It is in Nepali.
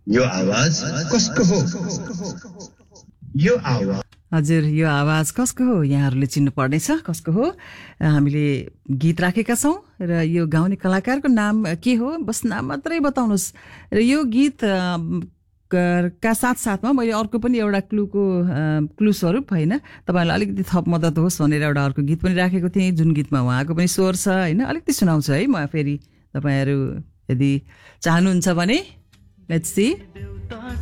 यो आवाज कसको हो? यो आवाज हजुर यो आवाज कसको हो यहाँहरूले चिन्नु पर्नेछ कसको हो। हामीले गीत राखेका छौँ र यो गाउने कलाकारको नाम के हो बस नाम मात्रै बताउनुहोस्। र यो गीत का साथसाथमा मैले अर्को पनि एउटा क्लु स्वरूप होइन तपाईँलाई अलिकति थप मद्दत होस् भनेर एउटा अर्को गीत पनि राखेको थिएँ जुन गीतमा उहाँको पनि स्वर छ होइन। अलिकति सुनाउँछु है म फेरि, तपाईँहरू यदि चाहनुहुन्छ भने। Let's see.